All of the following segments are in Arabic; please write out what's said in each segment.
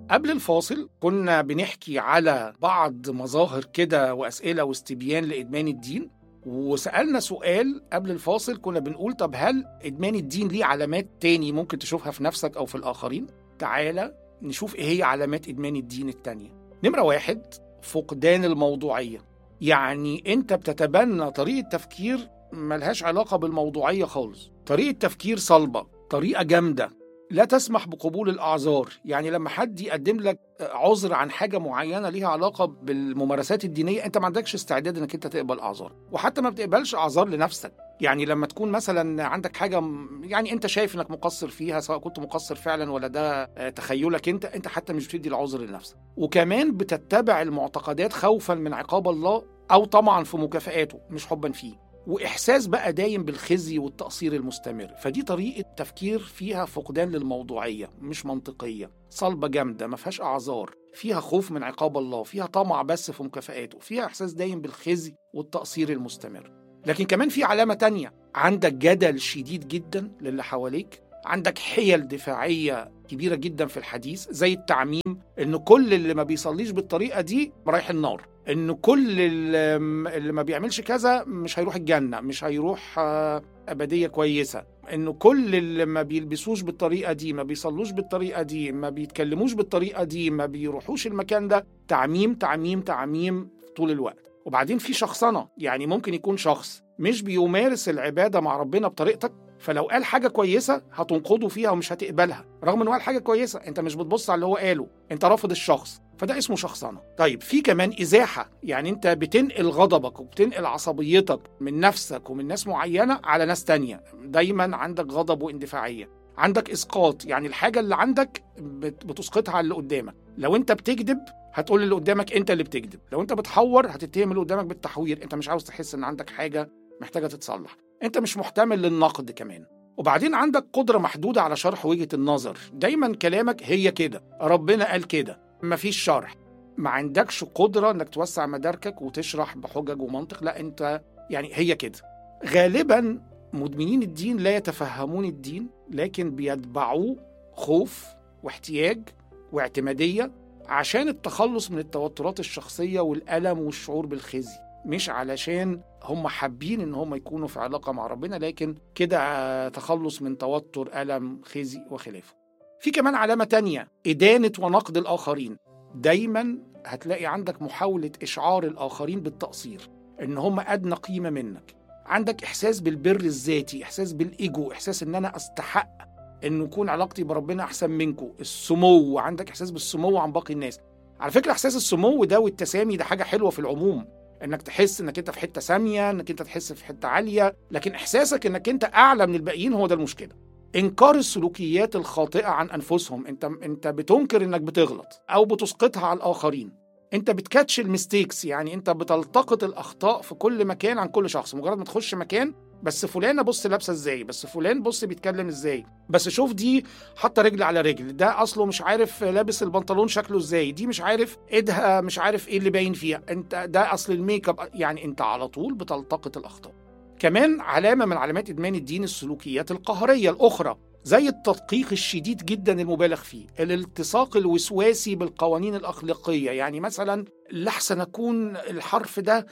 قبل الفاصل كنا بنحكي على بعض مظاهر كده وأسئلة واستبيان لإدمان الدين، وسألنا سؤال قبل الفاصل كنا بنقول طب هل إدمان الدين ليه علامات تاني ممكن تشوفها في نفسك أو في الآخرين؟ تعالى نشوف إيه هي علامات إدمان الدين التانية. نمرة 1، فقدان الموضوعية. يعني أنت بتتبنى طريقة تفكير ملهاش علاقة بالموضوعية خالص، طريقة تفكير صلبة، طريقة جامدة لا تسمح بقبول الأعذار. يعني لما حد يقدم لك عذر عن حاجة معينة ليها علاقة بالممارسات الدينية، أنت ما عندكش استعداد أنك أنت تقبل أعذار، وحتى ما بتقبلش أعذار لنفسك. يعني لما تكون مثلا عندك حاجة يعني أنت شايف أنك مقصر فيها، سواء كنت مقصر فعلا ولا ده تخيلك أنت حتى مش بتدي العذر لنفسك. وكمان بتتبع المعتقدات خوفا من عقاب الله أو طمعا في مكافآته مش حبا فيه، وإحساس بقى دايم بالخزي والتقصير المستمر. فدي طريقة تفكير فيها فقدان للموضوعية، مش منطقية، صلبة جامدة، ما فيهاش أعذار، فيها خوف من عقاب الله، فيها طمع بس في مكافآته، فيها إحساس دايم بالخزي والتقصير المستمر. لكن كمان في علامة تانية، عندك جدل شديد جدا للي حواليك، عندك حيل دفاعية كبيرة جدا في الحديث، زي التعميم إن كل اللي ما بيصليش بالطريقة دي رايح النار، إن كل اللي ما بيعملش كذا مش هيروح الجنة، مش هيروح أبدية كويسة، إنه كل اللي ما بيلبسوش بالطريقة دي، ما بيصلوش بالطريقة دي، ما بيتكلموش بالطريقة دي، ما بيروحوش المكان ده. تعميم تعميم تعميم طول الوقت. وبعدين في شخصنة، يعني ممكن يكون شخص مش بيمارس العبادة مع ربنا بطريقتك، فلو قال حاجة كويسة هتنقضه فيها ومش هتقبلها، رغم انه قال حاجة كويسة انت مش بتبص على اللي هو قاله، انت رافض الشخص، فده اسمه شخصنة. طيب في كمان إزاحة، يعني انت بتنقل غضبك وبتنقل عصبيتك من نفسك ومن ناس معينة على ناس تانية، دايما عندك غضب واندفاعية. عندك إسقاط، يعني الحاجة اللي عندك بتسقطها على اللي قدامك. لو انت بتكذب هتقول اللي قدامك انت اللي بتكذب، لو انت بتحور هتتهم اللي قدامك بالتحوير، انت مش عاوز تحس ان عندك حاجة محتاجة تتصلح، انت مش محتمل للنقد كمان. وبعدين عندك قدرة محدودة على شرح وجهة النظر، دايما كلامك هي كده، ربنا قال كده، مفيش شرح. ما عندكش قدرة انك توسع مداركك وتشرح بحجج ومنطق، لا انت يعني هي كده. غالبا مدمنين الدين لا يتفهمون الدين، لكن بيتبعوه خوف واحتياج واعتمادية عشان التخلص من التوترات الشخصية والألم والشعور بالخزي، مش علشان هم حابين ان هم يكونوا في علاقة مع ربنا، لكن كده تخلص من توتر، ألم، خزي وخلافه. في كمان علامة تانية، إدانة ونقد الآخرين. دايما هتلاقي عندك محاولة إشعار الآخرين بالتقصير، ان هم أدنى قيمة منك. عندك إحساس بالبر الذاتي، إحساس بالإيجو، إحساس ان أنا أستحق ان يكون علاقتي بربنا أحسن منكم. السمو، عندك إحساس بالسمو عن باقي الناس. على فكرة إحساس السمو ده والتسامي ده حاجة حلوة في العموم، انك تحس انك انت في حتة سامية، انك انت تحس في حتة عالية، لكن احساسك انك انت اعلى من الباقيين هو ده المشكلة. انكار السلوكيات الخاطئة عن انفسهم، انت بتنكر انك بتغلط او بتسقطها على الاخرين، انت بتكاتش الميستيكس، يعني انت بتلتقط الاخطاء في كل مكان عن كل شخص. مجرد ما تخش مكان، بس فلانة بص لابسة ازاي، بس فلان بص بيتكلم ازاي، بس شوف دي حتى رجل على رجل، ده اصله مش عارف لابس البنطلون شكله ازاي، دي مش عارف ايدها مش عارف ايه اللي باين فيها، انت ده اصل الميك اب، يعني انت على طول بتلتقط الاخطاء. كمان علامة من علامات ادمان الدين السلوكيات القهرية الاخرى، زي التدقيق الشديد جدا المبالغ فيه، الالتصاق الوسواسي بالقوانين الأخلاقية. يعني مثلا لحسن أكون الحرف ده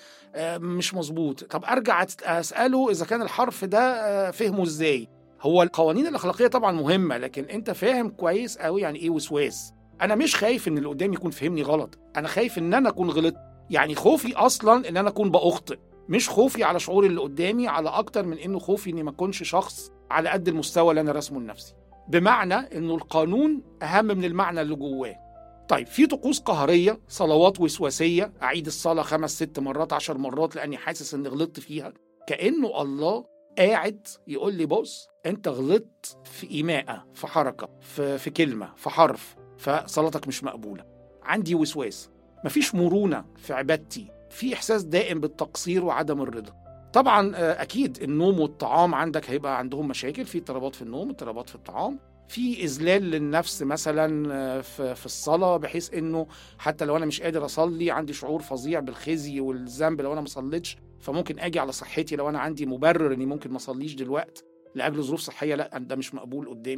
مش مظبوط، طب أرجع أسأله إذا كان الحرف ده فهمه إزاي. هو القوانين الأخلاقية طبعا مهمة، لكن أنت فاهم كويس قوي يعني إيه وسواس. أنا مش خايف إن اللي قدامي يكون فهمني غلط، أنا خايف إن أنا أكون غلط. يعني خوفي أصلا إن أنا أكون بأخطئ، مش خوفي على شعور اللي قدامي، على أكتر من إنه خوفي إني ما أكونش شخص على قد المستوى اللي أنا رسمه لنفسي، بمعنى إنه القانون أهم من المعنى اللي جواه. طيب في طقوس قهرية، صلوات وسواسية، أعيد الصلاة 5 6 مرات 10 مرات لأني حاسس إني غلطت فيها، كأنه الله قاعد يقول لي بص أنت غلطت في إيماءة، في حركة، في كلمة، في حرف، فصلاتك مش مقبولة. عندي وسواس، مفيش مرونة في عبادتي، في إحساس دائم بالتقصير وعدم الرضا. طبعا أكيد النوم والطعام عندك هيبقى عندهم مشاكل، في اضطرابات في النوم، اضطرابات في الطعام، في إذلال للنفس مثلا في الصلاة، بحيث إنه حتى لو أنا مش قادر أصلي عندي شعور فظيع بالخزي والذنب لو أنا ما صليتش، فممكن أجي على صحتي لو أنا عندي مبرر إني ممكن ما أصليش دلوقتي لأجل ظروف صحية، لا ده مش مقبول قدامي.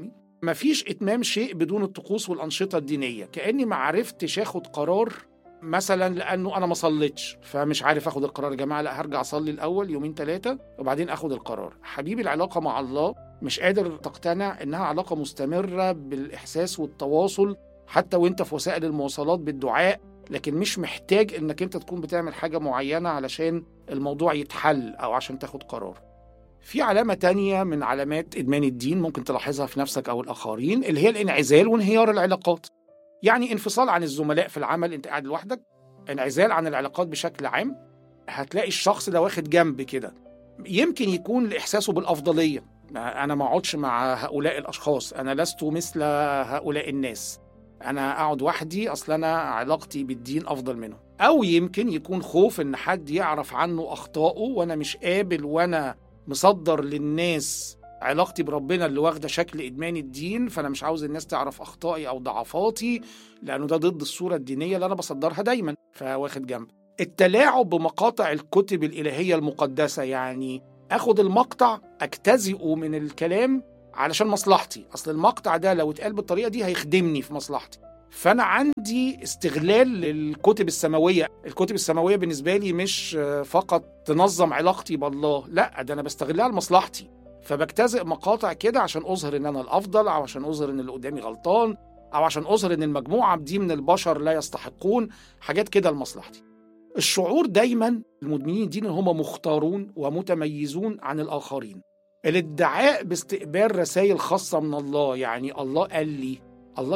مفيش إتمام شيء بدون الطقوس والأنشطة الدينية. كأني ما عرفتش أخد قرار مثلا لأنه أنا ما صليتش فمش عارف أخد القرار. يا جماعة لا، هرجع أصلي الأول يومين 3 وبعدين أخد القرار. حبيبي، العلاقة مع الله مش قادر تقتنع إنها علاقة مستمرة بالإحساس والتواصل حتى وإنت في وسائل المواصلات بالدعاء، لكن مش محتاج إنك أنت تكون بتعمل حاجة معينة علشان الموضوع يتحل أو عشان تاخد قرار. في علامة تانية من علامات إدمان الدين ممكن تلاحظها في نفسك أو الآخرين، اللي هي الانعزال وانهيار العلاقات. يعني انفصال عن الزملاء في العمل، انت قاعد لوحدك، انعزال عن العلاقات بشكل عام. هتلاقي الشخص ده واخد جنب كده، يمكن يكون لإحساسه بالأفضلية. أنا ما أقعدش مع هؤلاء الأشخاص، أنا لست مثل هؤلاء الناس، أنا أقعد وحدي، أصل أنا علاقتي بالدين أفضل منه. أو يمكن يكون خوف إن حد يعرف عنه أخطائه وأنا مش قابل وأنا مصدر للناس علاقتي بربنا اللي واخده شكل إدمان الدين، فأنا مش عاوز الناس تعرف أخطائي أو ضعفاتي لأنه ده ضد الصورة الدينية اللي أنا بصدرها دايما، فواخد جنب. التلاعب بمقاطع الكتب الإلهية المقدسة، يعني أخد المقطع أجتزئه من الكلام علشان مصلحتي، أصل المقطع ده لو اتقال بالطريقة دي هيخدمني في مصلحتي. فأنا عندي استغلال للكتب السماوية. الكتب السماوية بالنسبة لي مش فقط تنظم علاقتي بالله، لا، ده أنا بستغلها لمصلحتي، فبجتزئ مقاطع كده عشان أظهر إن أنا الأفضل، أو عشان أظهر إن اللي قدامي غلطان، أو عشان أظهر إن المجموعة دي من البشر لا يستحقون، حاجات كده لمصلحتي. الشعور دايما المدمنين الدين هم مختارون ومتميزون عن الآخرين. الادعاء باستقبال رسائل خاصة من الله، يعني الله قال لي، الله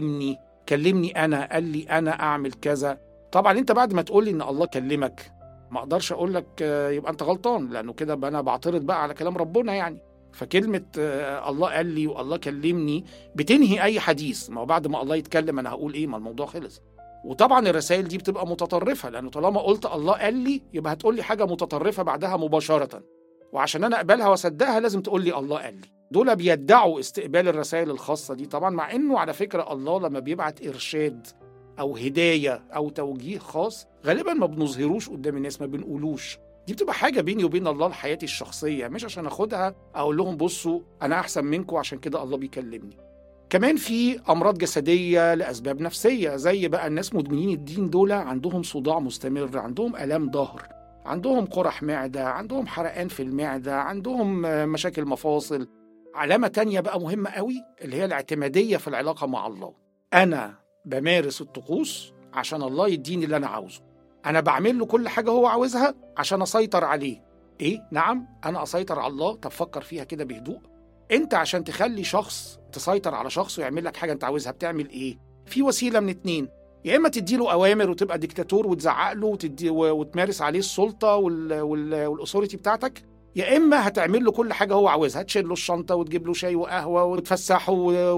كلمني أنا، قال لي أنا أعمل كذا. طبعا أنت بعد ما تقول لي إن الله كلمك ما أقدرش أقول لك يبقى أنت غلطان، لأنه كده أنا بعترض بقى على كلام ربنا يعني. فكلمة الله قال لي والله كلمني بتنهي أي حديث. ما هو بعد ما الله يتكلم أنا هقول إيه؟ ما الموضوع خلص. وطبعا الرسائل دي بتبقى متطرفة، لأنه طالما قلت الله قال لي يبقى هتقول لي حاجة متطرفة بعدها مباشرة، وعشان أنا أقبلها وأصدقها لازم تقول لي الله قال لي. دول بيدعوا استقبال الرسائل الخاصة دي طبعا، مع إنه على فكرة الله لما بيبعت إرشاد أو هداية أو توجيه خاص غالبا ما بنظهروش قدام الناس، ما بنقولوش. دي بتبقى حاجة بيني وبين الله لحياتي الشخصية، مش عشان أخدها أقول لهم بصوا أنا أحسن منكم عشان كده الله بيكلمني. كمان في أمراض جسدية لأسباب نفسية، زي بقى الناس مدمنين الدين دول عندهم صداع مستمر، عندهم آلام ظهر، عندهم قرح معدة، عندهم حرقان في المعدة، عندهم مشاكل مفاصل. علامة تانية بقى مهمة قوي اللي هي الاعتمادية في العلاقة مع الله. أنا بمارس الطقوس عشان الله يديني اللي أنا عاوزه، أنا بعمل له كل حاجة هو عاوزها عشان أسيطر عليه. إيه؟ نعم، أنا أسيطر على الله. طب فكر فيها كده بهدوء. أنت عشان تخلي شخص تسيطر على شخص ويعمل لك حاجة أنت عاوزها بتعمل إيه؟ في وسيلة من 2، يا إما تديله أوامر وتبقى ديكتاتور وتزعق له وتمارس عليه السلطة والأثوريتي بتاعتك، يا إما هتعمل له كل حاجة هو عاوزها، تشيل له الشنطة وتجيب له شاي وقهوة وتفسحه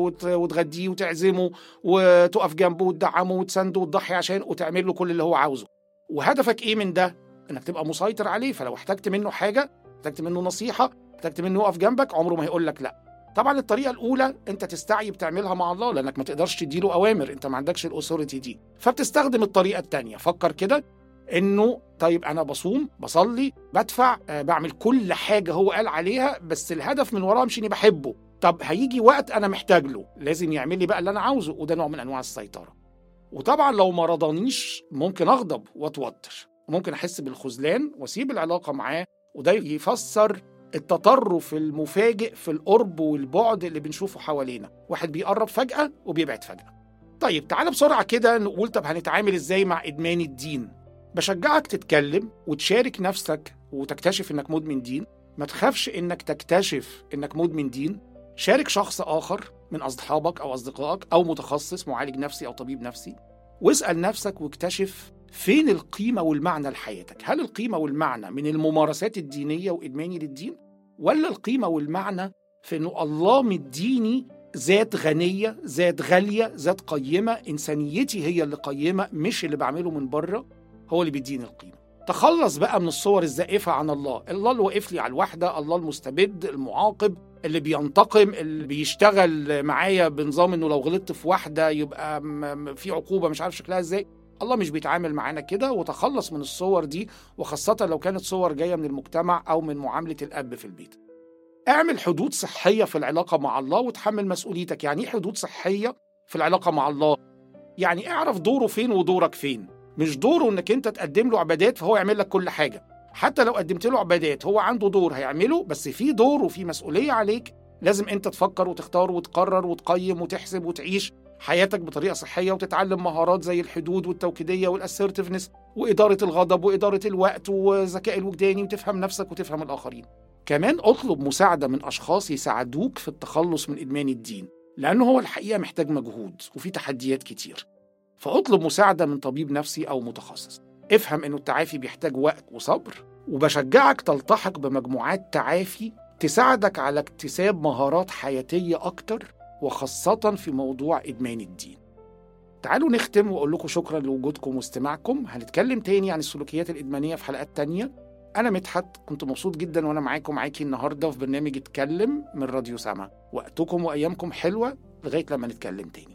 وتغديه وتعزمه وتقف جنبه وتدعمه وتسنده وتضحي عشان وتعمل له كل اللي هو عاوزه. وهدفك إيه من ده؟ إنك تبقى مسيطر عليه. فلو احتجت منه حاجة، احتجت منه نصيحة، احتجت منه يقف جنبك، عمره ما هيقول لك لا. طبعا الطريقة الأولى أنت تستعي بتعملها مع الله لأنك ما تقدرش تديله أوامر، أنت ما عندكش الأثوريتي دي، فبتستخدم الطريقة التانية. فكر كده إنه طيب أنا بصوم، بصلي، بدفع، بعمل كل حاجة هو قال عليها، بس الهدف من وراها مش إني بحبه. طب هيجي وقت أنا محتاج له، لازم يعمل لي بقى اللي أنا عاوزه، وده نوع من أنواع السيطرة. وطبعا لو ما رضانيش ممكن أغضب وأتوتر، ممكن أحس بالخذلان وأسيب العلاقة معاه، وده يفسر التطرف المفاجئ في القرب والبعد اللي بنشوفه حوالينا. واحد بيقرب فجأة وبيبعد فجأة. طيب تعال بسرعة كده نقول طب هنتعامل إزاي مع إدمان الدين. بشجعك تتكلم وتشارك نفسك وتكتشف إنك مدمن دين. ما تخافش إنك تكتشف إنك مدمن دين. شارك شخص آخر من أصحابك أو أصدقائك أو متخصص معالج نفسي أو طبيب نفسي، واسأل نفسك واكتشف فين القيمة والمعنى لحياتك. هل القيمة والمعنى من الممارسات الدينية وإدماني للدين، ولا القيمة والمعنى في إنه الله مديني ذات غنية، ذات غالية، ذات قيمة، إنسانيتي هي اللي قيمة، مش اللي بعمله من بره هو اللي بيديني القيمة. تخلص بقى من الصور الزائفة عن الله. الله اللي واقف لي على الوحدة، الله المستبد المعاقب اللي بينتقم، اللي بيشتغل معايا بنظام إنه لو غلطت في واحدة يبقى في عقوبة مش عارف شكلها إزاي. الله مش بيتعامل معانا كده. وتخلص من الصور دي، وخاصة لو كانت صور جاية من المجتمع أو من معاملة الأب في البيت. اعمل حدود صحية في العلاقة مع الله وتحمل مسؤوليتك. يعني ايه حدود صحية في العلاقة مع الله؟ يعني اعرف دوره فين ودورك فين. مش دوره انك انت تقدم له عبادات فهو يعمل لك كل حاجة. حتى لو قدمت له عبادات هو عنده دور هيعمله، بس في دور وفي مسؤولية عليك. لازم انت تفكر وتختار وتقرر وتقيم وتحسب وتعيش حياتك بطريقة صحية، وتتعلم مهارات زي الحدود والتوكيدية والاسيرتيفنس وإدارة الغضب وإدارة الوقت والذكاء الوجداني، وتفهم نفسك وتفهم الآخرين. كمان اطلب مساعدة من أشخاص يساعدوك في التخلص من إدمان الدين، لأنه هو الحقيقة محتاج مجهود وفي تحديات كتير. فاطلب مساعدة من طبيب نفسي أو متخصص. افهم إنه التعافي بيحتاج وقت وصبر، وبشجعك تلتحق بمجموعات تعافي تساعدك على اكتساب مهارات حياتية أكتر، وخاصة في موضوع إدمان الدين. تعالوا نختم وأقول لكم شكرا لوجودكم واستماعكم. هنتكلم تاني عن السلوكيات الإدمانية في حلقات تانية. أنا مدحت، كنت مبسوط جدا وأنا معاكي النهاردة في برنامج اتكلم من راديو سما. وقتكم وأيامكم حلوة لغاية لما نتكلم تاني.